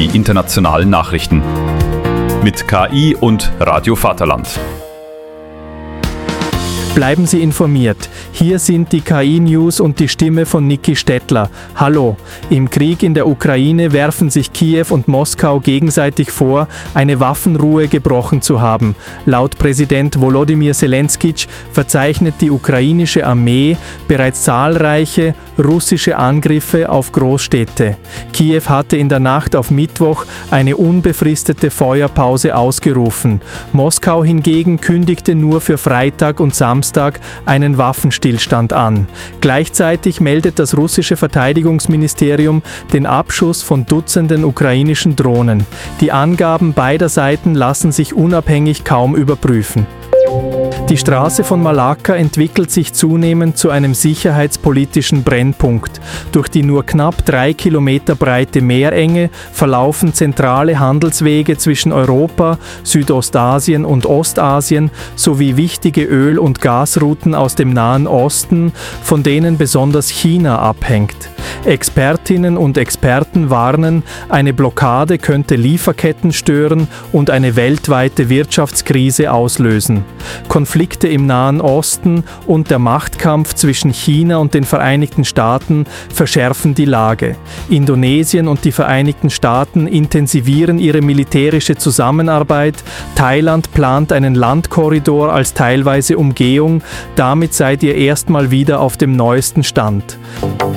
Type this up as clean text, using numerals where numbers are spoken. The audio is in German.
die internationalen Nachrichten. Mit KI und Radio Vaterland. Bleiben Sie informiert. Hier sind die KI-News und die Stimme von Niki Stettler. Hallo. Im Krieg in der Ukraine werfen sich Kiew und Moskau gegenseitig vor, eine Waffenruhe gebrochen zu haben. Laut Präsident Volodymyr Zelenskyj verzeichnet die ukrainische Armee bereits zahlreiche russische Angriffe auf Großstädte. Kiew hatte in der Nacht auf Mittwoch eine unbefristete Feuerpause ausgerufen. Moskau hingegen kündigte nur für Freitag und Samstag einen Waffenstillstand an. Gleichzeitig meldet das russische Verteidigungsministerium den Abschuss von Dutzenden ukrainischen Drohnen. Die Angaben beider Seiten lassen sich unabhängig kaum überprüfen. Die Straße von Malakka entwickelt sich zunehmend zu einem sicherheitspolitischen Brennpunkt. Durch die nur knapp 3 Kilometer breite Meerenge verlaufen zentrale Handelswege zwischen Europa, Südostasien und Ostasien sowie wichtige Öl- und Gasrouten aus dem Nahen Osten, von denen besonders China abhängt. Expertinnen und Experten warnen, eine Blockade könnte Lieferketten stören und eine weltweite Wirtschaftskrise auslösen. Konflikte im Nahen Osten und der Machtkampf zwischen China und den Vereinigten Staaten verschärfen die Lage. Indonesien und die Vereinigten Staaten intensivieren ihre militärische Zusammenarbeit. Thailand plant einen Landkorridor als teilweise Umgehung. Damit seid ihr erstmal wieder auf dem neuesten Stand.